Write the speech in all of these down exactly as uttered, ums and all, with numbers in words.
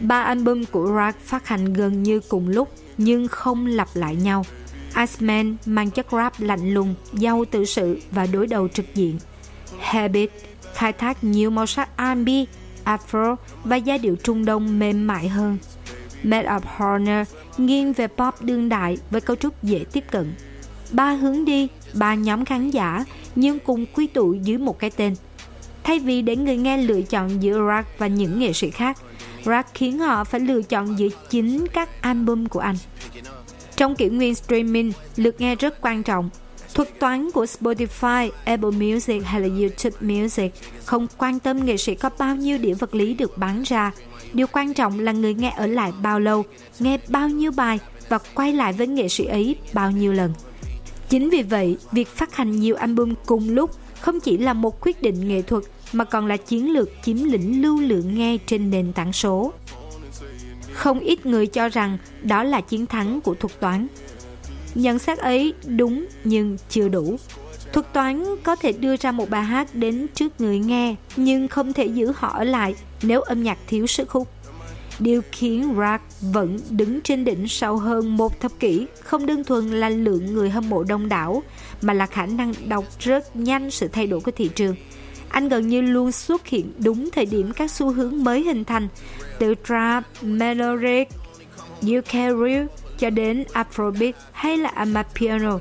Ba album của Rush phát hành gần như cùng lúc nhưng không lặp lại nhau. Iceman mang chất rap lạnh lùng, giàu tự sự và đối đầu trực diện. Habit khai thác nhiều màu sắc R and B, Afro và giai điệu Trung Đông mềm mại hơn. Made of Honor nghiêng về pop đương đại với cấu trúc dễ tiếp cận. Ba hướng đi, ba nhóm khán giả nhưng cùng quy tụ dưới một cái tên. Thay vì để người nghe lựa chọn giữa Rush và những nghệ sĩ khác, Rush khiến họ phải lựa chọn giữa chính các album của anh. Trong kỷ nguyên streaming, lượt nghe rất quan trọng. Thuật toán của Spotify, Apple Music hay là YouTube Music không quan tâm nghệ sĩ có bao nhiêu đĩa vật lý được bán ra. Điều quan trọng là người nghe ở lại bao lâu, nghe bao nhiêu bài và quay lại với nghệ sĩ ấy bao nhiêu lần. Chính vì vậy, việc phát hành nhiều album cùng lúc không chỉ là một quyết định nghệ thuật mà còn là chiến lược chiếm lĩnh lưu lượng nghe trên nền tảng số. Không ít người cho rằng đó là chiến thắng của thuật toán. Nhận xét ấy đúng nhưng chưa đủ. Thuật toán có thể đưa ra một bài hát đến trước người nghe nhưng không thể giữ họ ở lại nếu âm nhạc thiếu sức hút. Điều khiến Rush vẫn đứng trên đỉnh sau hơn một thập kỷ không đơn thuần là lượng người hâm mộ đông đảo mà là khả năng đọc rất nhanh sự thay đổi của thị trường. Anh gần như luôn xuất hiện đúng thời điểm các xu hướng mới hình thành, từ trap, melodic, u ca drill cho đến Afrobeat hay là Amapiano.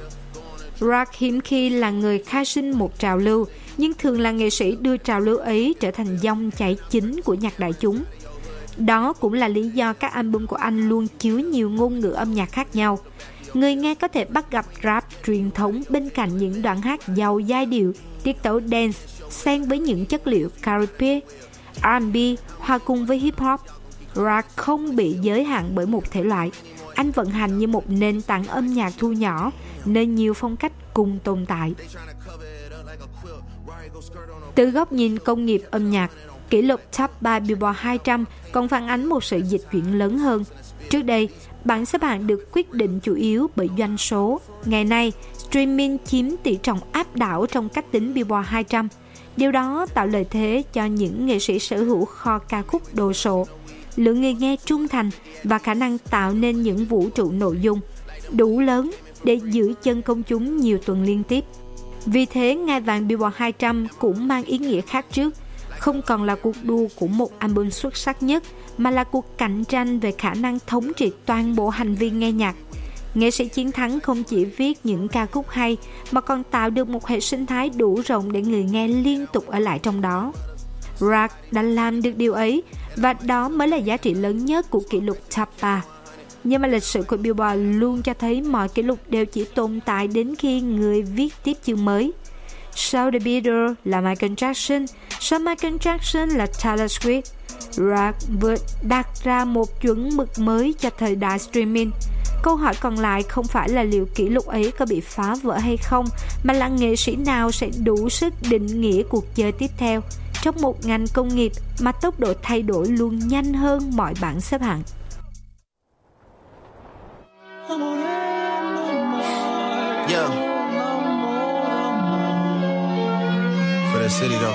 Rush hiếm khi là người khai sinh một trào lưu, nhưng thường là nghệ sĩ đưa trào lưu ấy trở thành dòng chảy chính của nhạc đại chúng. Đó cũng là lý do các album của anh luôn chứa nhiều ngôn ngữ âm nhạc khác nhau. Người nghe có thể bắt gặp rap truyền thống bên cạnh những đoạn hát giàu giai điệu, tiết tấu dance, xen với những chất liệu karaoke, R and B hòa cùng với hip hop. Rush không bị giới hạn bởi một thể loại. Anh vận hành như một nền tảng âm nhạc thu nhỏ, nơi nhiều phong cách cùng tồn tại. Từ góc nhìn công nghiệp âm nhạc, kỷ lục top ba Billboard hai trăm còn phản ánh một sự dịch chuyển lớn hơn. Trước đây, bảng xếp hạng được quyết định chủ yếu bởi doanh số. Ngày nay, streaming chiếm tỷ trọng áp đảo trong cách tính Billboard hai trăm. Điều đó tạo lợi thế cho những nghệ sĩ sở hữu kho ca khúc đồ sộ, lượng người nghe trung thành và khả năng tạo nên những vũ trụ nội dung đủ lớn để giữ chân công chúng nhiều tuần liên tiếp. Vì thế, ngai vàng Billboard hai trăm cũng mang ý nghĩa khác trước, không còn là cuộc đua của một album xuất sắc nhất, mà là cuộc cạnh tranh về khả năng thống trị toàn bộ hành vi nghe nhạc. Nghệ sĩ chiến thắng không chỉ viết những ca khúc hay, mà còn tạo được một hệ sinh thái đủ rộng để người nghe liên tục ở lại trong đó. Rush đã làm được điều ấy, và đó mới là giá trị lớn nhất của kỷ lục top ba. Nhưng mà lịch sử của Billboard luôn cho thấy mọi kỷ lục đều chỉ tồn tại đến khi người viết tiếp chương mới. Sau The Beatles là Michael Jackson, sau Michael Jackson là Taylor Swift. Rush vừa đặt ra một chuẩn mực mới cho thời đại streaming. Câu hỏi còn lại không phải là liệu kỷ lục ấy có bị phá vỡ hay không, mà là nghệ sĩ nào sẽ đủ sức định nghĩa cuộc chơi tiếp theo trong một ngành công nghiệp mà tốc độ thay đổi luôn nhanh hơn mọi bảng xếp hạng. Yeah. For the city though.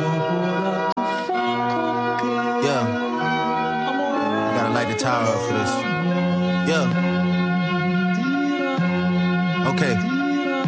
Yeah. You gotta light the tower up for this. Yeah. Okay.